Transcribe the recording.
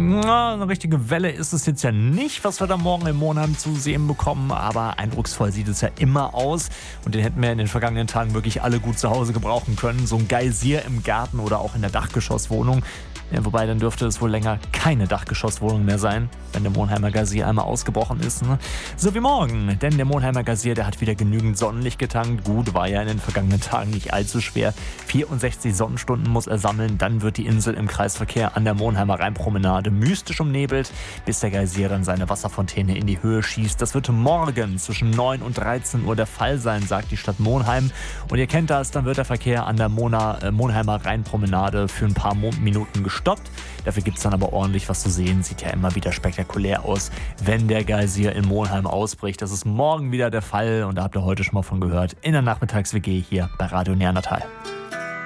Na, eine richtige Welle ist es jetzt ja nicht, was wir da morgen in Monheim zu sehen bekommen, aber eindrucksvoll sieht es ja immer aus und den hätten wir in den vergangenen Tagen wirklich alle gut zu Hause gebrauchen können. So ein Geysir im Garten oder auch in der Dachgeschosswohnung. Ja, wobei, dann dürfte es wohl länger keine Dachgeschosswohnung mehr sein, wenn der Monheimer Geysir einmal ausgebrochen ist. Ne? So wie morgen, denn der Monheimer Geysir, der hat wieder genügend Sonnenlicht getankt. Gut, war ja in den vergangenen Tagen nicht allzu schwer. 64 Sonnenstunden muss er sammeln, dann wird die Insel im Kreisverkehr an der Monheimer Rheinpromenade mystisch umnebelt, bis der Geysir dann seine Wasserfontäne in die Höhe schießt. Das wird morgen zwischen 9 und 13 Uhr der Fall sein, sagt die Stadt Monheim. Und ihr kennt das, dann wird der Verkehr an der Monheimer Rheinpromenade für ein paar Minuten gestoppt. Dafür gibt es dann aber ordentlich was zu sehen. Sieht ja immer wieder spektakulär aus, wenn der Geysir in Monheim ausbricht. Das ist morgen wieder der Fall und da habt ihr heute schon mal von gehört in der Nachmittags-WG hier bei Radio Neandertal.